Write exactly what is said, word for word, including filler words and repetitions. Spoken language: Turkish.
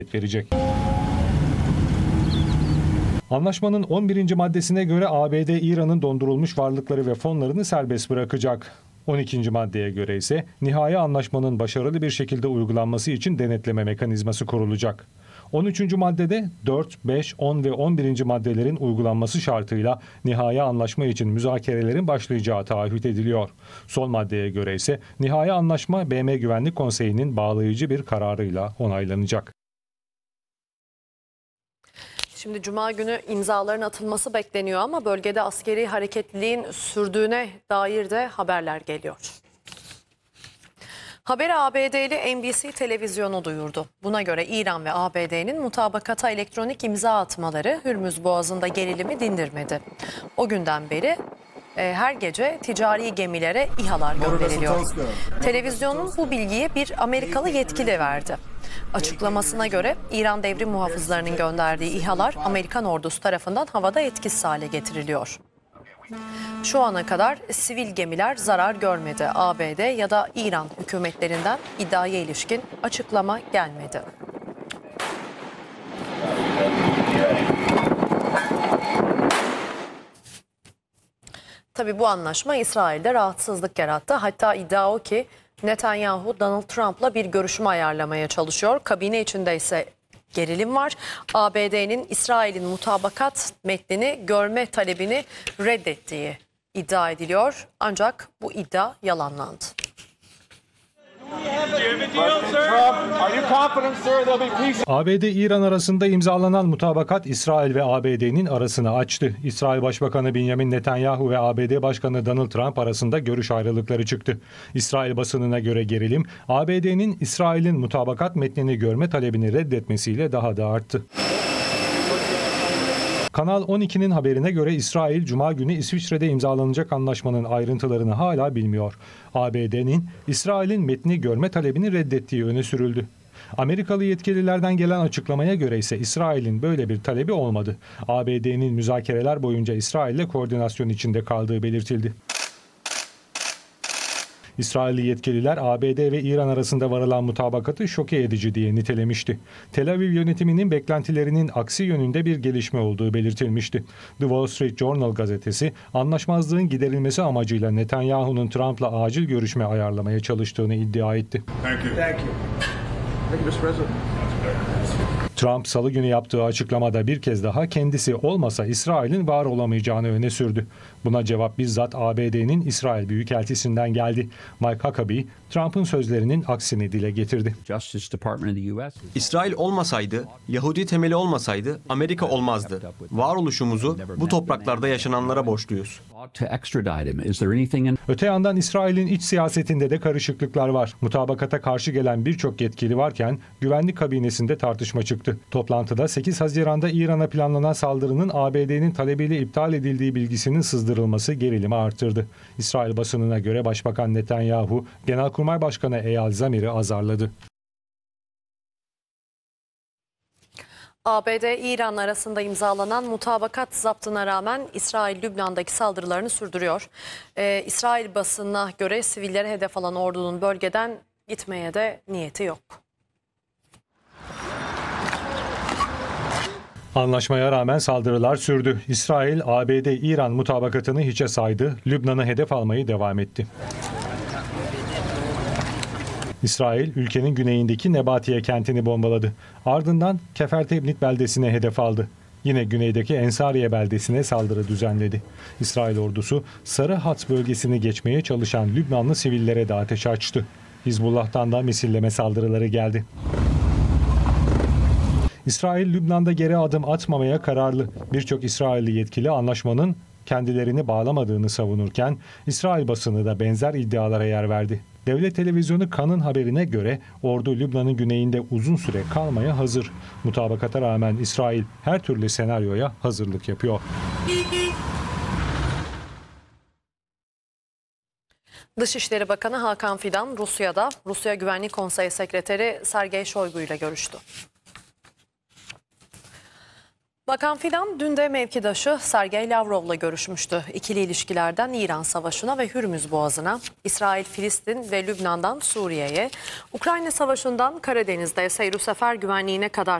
verecek. Anlaşmanın on birinci maddesine göre A B D İran'ın dondurulmuş varlıkları ve fonlarını serbest bırakacak. on ikinci maddeye göre ise nihai anlaşmanın başarılı bir şekilde uygulanması için denetleme mekanizması kurulacak. on üçüncü maddede dört, beş, on ve on birinci maddelerin uygulanması şartıyla nihai anlaşma için müzakerelerin başlayacağı taahhüt ediliyor. Son maddeye göre ise nihai anlaşma B M Güvenlik Konseyi'nin bağlayıcı bir kararıyla onaylanacak. Şimdi Cuma günü imzaların atılması bekleniyor ama bölgede askeri hareketliliğin sürdüğüne dair de haberler geliyor. Haberi A B D'li N B C televizyonu duyurdu. Buna göre İran ve A B D'nin mutabakata elektronik imza atmaları Hürmüz Boğazı'nda gerilimi dindirmedi. O günden beri e, her gece ticari gemilere İHA'lar gönderiliyor. Televizyonun bu bilgiyi bir Amerikalı yetkili verdi. Açıklamasına göre İran devrim muhafızlarının gönderdiği İHA'lar Amerikan ordusu tarafından havada etkisiz hale getiriliyor. Şu ana kadar sivil gemiler zarar görmedi. A B D ya da İran hükümetlerinden iddiaya ilişkin açıklama gelmedi. Tabii bu anlaşma İsrail'de rahatsızlık yarattı. Hatta iddia o ki Netanyahu Donald Trump'la bir görüşme ayarlamaya çalışıyor. Kabine içinde ise gerilim var. A B D'nin İsrail'in mutabakat metnini görme talebini reddettiği iddia ediliyor. Ancak bu iddia yalanlandı. A B D-İran arasında imzalanan mutabakat İsrail ve A B D'nin arasını açtı. İsrail Başbakanı Benjamin Netanyahu ve A B D Başkanı Donald Trump arasında görüş ayrılıkları çıktı. İsrail basınına göre gerilim, A B D'nin İsrail'in mutabakat metnini görme talebini reddetmesiyle daha da arttı. Kanal on ikinin haberine göre İsrail, Cuma günü İsviçre'de imzalanacak anlaşmanın ayrıntılarını hala bilmiyor. A B D'nin İsrail'in metni görme talebini reddettiği öne sürüldü. Amerikalı yetkililerden gelen açıklamaya göre ise İsrail'in böyle bir talebi olmadı. A B D'nin müzakereler boyunca İsrail'le koordinasyon içinde kaldığı belirtildi. İsrailli yetkililer A B D ve İran arasında varılan mutabakatı şoke edici diye nitelemişti. Tel Aviv yönetiminin beklentilerinin aksi yönünde bir gelişme olduğu belirtilmişti. The Wall Street Journal gazetesi anlaşmazlığın giderilmesi amacıyla Netanyahu'nun Trump'la acil görüşme ayarlamaya çalıştığını iddia etti. Thank you. Thank you. Thank you, mister President. Trump salı günü yaptığı açıklamada bir kez daha kendisi olmasa İsrail'in var olamayacağını öne sürdü. Buna cevap bizzat A B D'nin İsrail Büyükelçisi'nden geldi. Mike Huckabee, Trump'ın sözlerinin aksini dile getirdi. İsrail olmasaydı, Yahudi temeli olmasaydı Amerika olmazdı. Varoluşumuzu bu topraklarda yaşananlara borçluyuz. Öte yandan İsrail'in iç siyasetinde de karışıklıklar var. Mutabakata karşı gelen birçok yetkili varken güvenlik kabinesinde tartışma çıktı. Toplantıda sekiz Haziran'da İran'a planlanan saldırının A B D'nin talebiyle iptal edildiği bilgisinin sızdırılması gerilimi artırdı. İsrail basınına göre Başbakan Netanyahu, Genelkurmay Başkanı Eyal Zamir'i azarladı. A B D-İran arasında imzalanan mutabakat zaptına rağmen İsrail Lübnan'daki saldırılarını sürdürüyor. Ee, İsrail basınına göre sivillere hedef alan ordunun bölgeden gitmeye de niyeti yok. Anlaşmaya rağmen saldırılar sürdü. İsrail, A B D-İran mutabakatını hiçe saydı, Lübnan'ı hedef almayı devam etti. İsrail, ülkenin güneyindeki Nebatiye kentini bombaladı. Ardından Kefertebnit beldesine hedef aldı. Yine güneydeki Ensariye beldesine saldırı düzenledi. İsrail ordusu Sarı Hat bölgesini geçmeye çalışan Lübnanlı sivillere de ateş açtı. Hizbullah'tan da misilleme saldırıları geldi. İsrail, Lübnan'da geri adım atmamaya kararlı. Birçok İsrailli yetkili anlaşmanın kendilerini bağlamadığını savunurken İsrail basını da benzer iddialara yer verdi. Devlet televizyonu Kan'ın haberine göre ordu Lübnan'ın güneyinde uzun süre kalmaya hazır. Mutabakata rağmen İsrail her türlü senaryoya hazırlık yapıyor. Dışişleri Bakanı Hakan Fidan Rusya'da Rusya Güvenlik Konseyi Sekreteri Sergey Shoigu ile görüştü. Bakan Fidan dün de mevkidaşı Sergey Lavrov'la görüşmüştü. İkili ilişkilerden İran Savaşı'na ve Hürmüz Boğazı'na, İsrail, Filistin ve Lübnan'dan Suriye'ye, Ukrayna Savaşı'ndan Karadeniz'de seyir sefer güvenliğine kadar